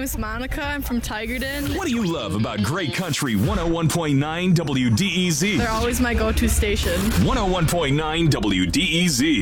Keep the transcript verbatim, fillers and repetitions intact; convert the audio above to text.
name's Monica. I'm from Tigerton. What do you love about Great Country one oh one point nine W D E Z? They're always my go-to station. one oh one point nine W D E Z.